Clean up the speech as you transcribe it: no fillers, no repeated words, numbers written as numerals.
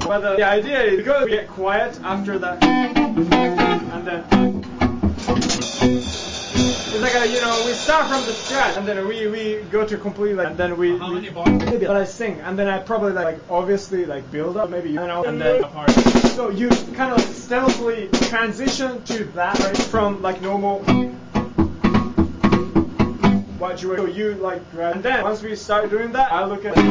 But the idea is because we get quiet after that, and then it's like we start from the scratch, and then we go to completely, and then we maybe I sing, and then I probably obviously build up, maybe and then apart. So you kind of stealthily transition to that, right, from normal. What you grab, and then once we start doing that, I look at